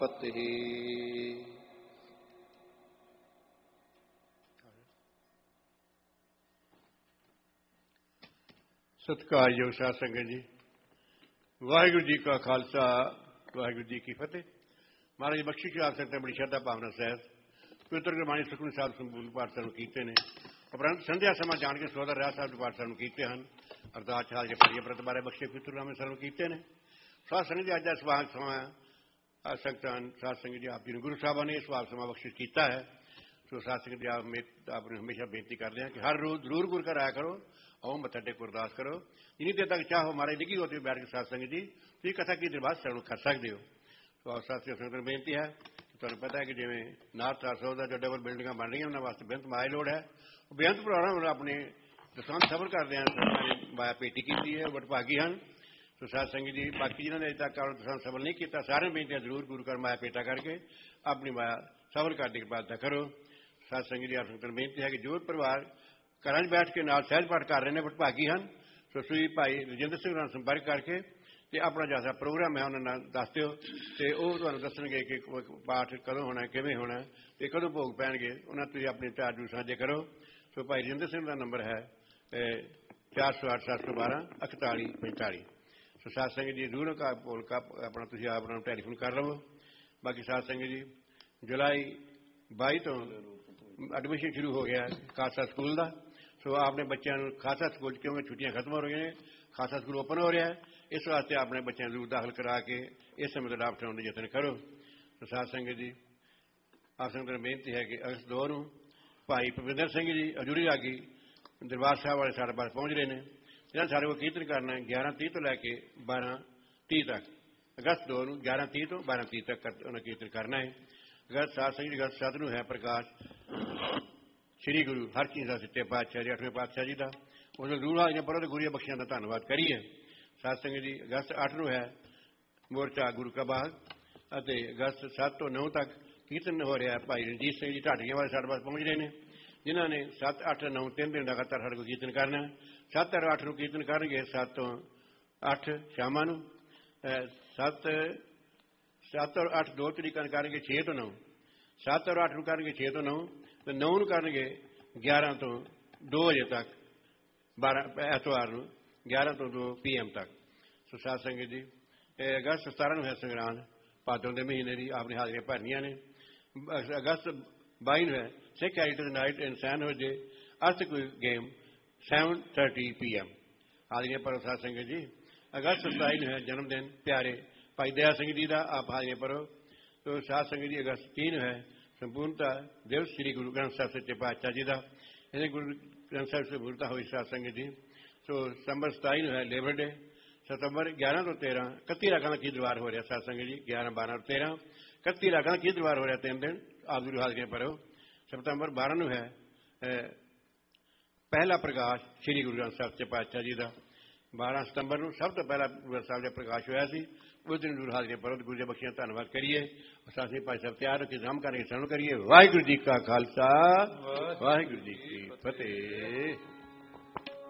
ਫਤਿਹ। ਸਤਿਕਾਰਯੋਗ ਸਾਧ ਸੰਗਤ ਜੀ, ਵਾਹਿਗੁਰੂ ਜੀ ਕਾ ਖਾਲਸਾ, ਵਾਹਿਗੁਰੂ ਜੀ ਕੀ ਫਤਿਹ। ਮਹਾਰਾਜ ਜੀ ਬਖਸ਼ਿਸ਼ ਆਪ ਸਕਤੇ ਬੜੀ ਸ਼ਰਧਾ ਭਾਵਨਾ ਸਹਿਤ ਪਵਿੱਤਰ ਗੁਰਬਾਣੀ ਸੁਖਮਨੀ ਸਾਹਿਬ ਸੰਪੂਰਨ ਪਾਠ ਸਾਨੂੰ ਕੀਤੇ ਨੇ। ਉਪਰੰਤ ਸੰਧਿਆ ਸਮਾਂ ਜਾਣ ਕੇ ਸੋਦਰ ਰਹਿ ਸਾਹਿਬ ਦੇ ਪਾਠ ਸਾਨੂੰ ਕੀਤੇ ਹਨ। ਅਰਦਾਸ ਛਾਲ ਕੇ ਪੜੀਏ ਪ੍ਰਤ ਬਾਰੇ ਬਖਸ਼ੇ ਪਵਿੱਤਰ ਨਾਮੇ ਸਾਨੂੰ ਕੀਤੇ ਨੇ। ਸਾਧ ਸੰਗਤ ਜੀ, ਅੱਜ ਦਾ ਸੁਭਾਗ ਸਮਾਂ ਸੰਗਤਾਂ ਸਾਧ ਸੰਗਤ ਜੀ ਆਪ ਜੀ ਨੂੰ ਗੁਰੂ ਸਾਹਿਬਾਨ ਨੇ ਸੁਭਾਗ ਸਮਾਂ ਬਖਸ਼ਿਸ਼ ਕੀਤਾ ਹੈ। ਸੋ ਸਾਧ ਸੰਗਤ ਜੀ ਆਪ ਨੂੰ ਹਮੇਸ਼ਾ ਬੇਨਤੀ ਕਰਦੇ ਹਾਂ ਕਿ ਹਰ ਰੋਜ਼ ਜ਼ਰੂਰ ਗੁਰ ਘਰ ਆਇਆ ਕਰੋ, आओ मत्था टेको अरदास करो। जिन्नी देर तक चाहो हमारे लिखी होती है बैठ के साथ संगत जी तुम कथा की दरबार श्रवण कर सकते हो। तो साथियों संगत बेनती है, तुम पता है कि जिमें नाथ ट्रांसपोर्ट का जो डबल बिल्डिंग बन रही उन्होंने वास्ते बेहद माए लोड़ है। बेहद भरा अपने दसांत सफर करते हैं माया पेटी की है, वटभागी हैं। तो साध संगत जी बाकी जिन्होंने अजे तक दसांत सफर नहीं किया सारे बेनती है जरूर गुरु घर माया पेटा करके अपनी माया सफर करने की बात करो। साध संगत जी आप संगत बेनती है कि जो परिवार घर बैठ के नाल सहज पाठ कर रहे हैं वटभागी हैं। सो सुई भाई रजिंदर सिंह नाल संपर्क करके तो अपना जैसा प्रोग्राम है उन्होंने दस दो तो वह तुहानू दसणगे कि पाठ कदों होना, किवें होना ते कदों भोग पैणगे। उन्होंने तुसीं अपने चार जू साझे करो। सो भाई रजिंदर सिंह का नंबर है 408 712 41 45। सो साध संगत जी जरूर अपना तुसीं अपना टैलीफोन कर लवो। बाकी साध संगत जी जुलाई 22 तो एडमिशन शुरू हो गया खालसा स्कूल का। सो अपने बच्चों खालसा स्कूल क्योंकि छुट्टियां खत्म हो रही हैं, खालसा स्कूल ओपन हो रहा है, इस वास्ते अपने बच्चों जरूर दाखिल करा के इस समय तो अडाप्ट होने का यत्न करो। तो साध संगत जी आप संगत ने बेनती है कि अगस्त 2 को भाई भुपिंदर सिंह जी अजूरी रागी दरबार साहब वाले साढ़े पास पहुँच रहे हैं। जिन्हें सारे को कीर्तन करना है 11:30 तो लैके 12:30 तक। अगस्त 2 को 11:30 तो 12:30 तक उन्हें कीर्तन करना है। अगस्त 7 संगत जी अगस्त 7 को है प्रकाश श्री गुरु हरचीज का सच्चे पातशाह जी 8वें पातशाह जी का। उस जरूर हाजिर पढ़ो तो गुरिया बख्शियां का धन्यवाद करिए। साध संगत जी अगस्त 8 को है मोर्चा गुरु का बाग। अगस्त 7 तो 9 तक कीर्तन हो रहा है। भाई रणजीत सिंह जी ढाडियां वाले साढ़े पास पहुँच रहे हैं, जिन्होंने 7, 8, 9 3 दिन लगातार साढ़े को कीर्तन करना है। 7 और 8 को कीर्तन करेंगे 7 तो 8 शाम 7 और 8 2 तरीका करेंगे 6 तो 9, 7 और 8 करेंगे 6 तो 9 तो 9 करेंगे 11 तो 2 बजे तक, 12 एतवार 11 तो 2 PM तक। सो साध संगत जी अगस्त 17 को है संग्रांद भादों के महीने की आपने हाजिरियां भरनिया ने। अगस्त 22 है Sikh heritage night in San हो जे अर्थ कोई गेम 7:30 PM हाजिरियां भरो। साध संगत जी अगस्त 27 है जन्मदिन प्यारे भाई दया सिंह जी का, आप हाजिरियां भरो। तो साध संगत जी अगस्त 3 है संपूर्णता दिवस श्री गुरु ग्रंथ साहब सच्चे पातशाह जी का। इन्हें गुरु ग्रंथ साहब से पूर्णता हुई साध संगत जी। सो सितंबर 27 है लेबर डे। सितंबर 11 तो 13 31 रागां का की दरबार हो रहा साध संगत जी 11, 12 और 13 31 रागां का की दरबार हो रहा 3 दिन आप गुरु हाजिरियां भरो। सितंबर 12 को है पहला प्रकाश श्री गुरु ग्रंथ साहब सच्चे पातशाह जी का। 12 सितंबर को सब तो पहला गुरु ग्रंथ साहब का प्रकाश होया सी। उस दिन गुरु हाजिरियां भरो गुरु जी बख्शियां धन्यवाद करिए। साथी भाई साहब तैयार होकर काम करके श्रवण करिए। वाहिगुरू जी का खालसा, वाहिगुरू जी की फतेह।